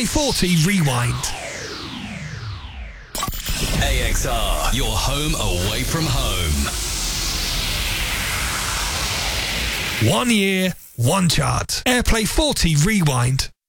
40 Rewind. AXR, your home away from home. 1 year, 1 chart. Airplay 40 Rewind.